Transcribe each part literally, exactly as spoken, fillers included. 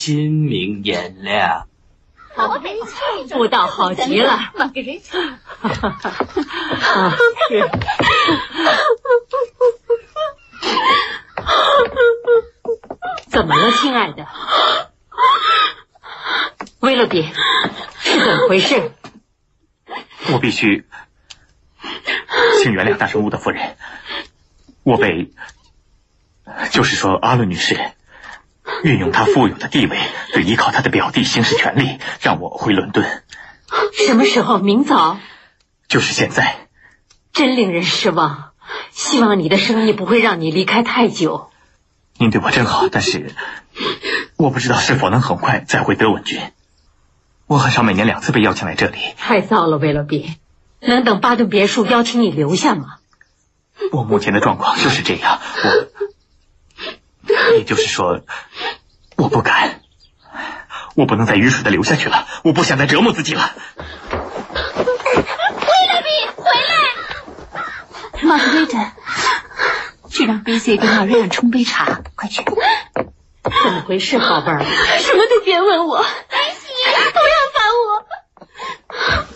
心明眼亮。 舞蹈好极了， 玛格丽特。 啊，是。怎么了，亲爱的？威勒比，是怎么回事？ 我必须，请原谅大圣乌德夫人，我被，就是说阿伦女士运用她富有的地位，对依靠她的表弟行使权力，让我回伦敦。 什么时候？明早？ 就是现在。 真令人失望，希望你的生意不会让你离开太久。 您对我真好，但是我不知道是否能很快再回德文郡。我很少每年两次被邀请来这里。 太糟了，威勒比，能等巴顿别墅邀请你留下吗？ 我目前的状况就是这样，我，也就是说，我不敢，我不能再愚蠢的留下去了，我不想再折磨自己了。 威勒比，回来！ 玛格丽特，去让 B C 给玛瑞安冲杯茶，快去。 怎么回事，宝贝儿？ 什么都别问我，梅西，不要烦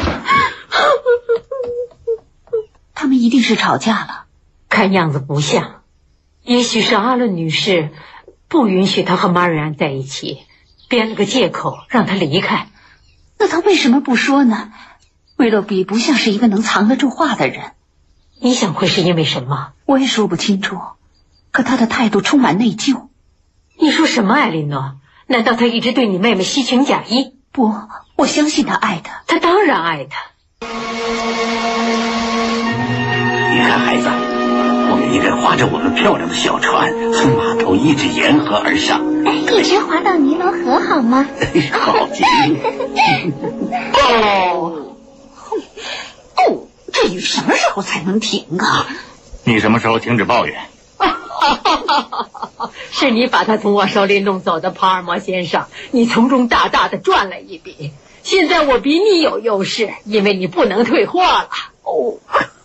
我。他们一定是吵架了， 看样子不像。也许是阿伦女士不允许他和玛瑞安在一起，编了个借口让他离开。 那他为什么不说呢？威勒比不像是一个能藏得住话的人。 你想会是因为什么？ 我也说不清楚，可他的态度充满内疚。 你说什么，艾莉诺？难道他一直对你妹妹虚情假意？ 不，我相信他爱她。 他当然爱她。 你看，孩子，我们应该划着我们漂亮的小船，从码头一直沿河而上， 一直划到尼罗河，好吗？ 好极了。 哦，哦，这雨什么时候才能停啊？ 你什么时候停止抱怨？ 是你把他从我手里弄走的，帕尔默先生，你从中大大的赚了一笔。现在我比你有优势，因为你不能退货了。哦，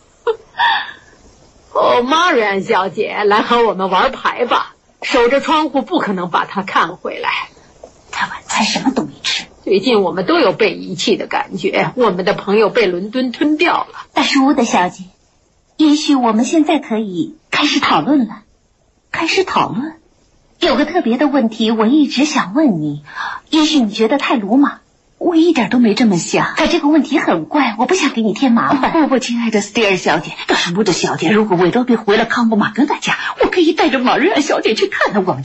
哦，玛瑞安小姐，来和我们玩牌吧。守着窗户不可能把他看回来。 他晚餐什么都没吃。 最近我们都有被遗弃的感觉，我们的朋友被伦敦吞掉了。 大叔乌德小姐，也许我们现在可以开始讨论了。开始讨论？有个特别的问题我一直想问你，也许你觉得太鲁莽。我一点都没这么想，可这个问题很怪，我不想给你添麻烦。不不，亲爱的斯蒂尔小姐，大叔乌德小姐，如果韦多比回了康布马格达家，我可以带着玛瑞安小姐去看看我们